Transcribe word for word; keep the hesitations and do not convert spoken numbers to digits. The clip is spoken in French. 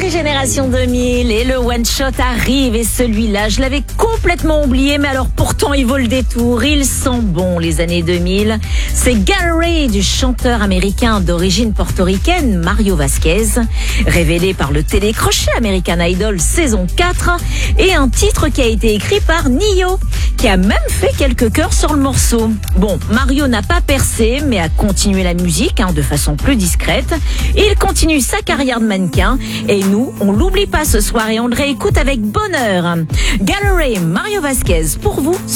Sacrée génération deux mille et le one shot arrive et celui-là, je l'avais complètement oublié, mais alors pourtant il vaut le détour. Ils sont bons les années deux mille. C'est Gallery du chanteur américain d'origine portoricaine Mario Vasquez, révélé par le télécrochet American Idol saison quatre, et un titre qui a été écrit par Nio, qui a même fait quelques chœurs sur le morceau. Bon, Mario n'a pas percé, mais a continué la musique hein, de façon plus discrète. Il continue sa carrière de mannequin et nous, on l'oublie pas ce soir et on le réécoute avec bonheur. Gallery, Mario Vasquez, pour vous.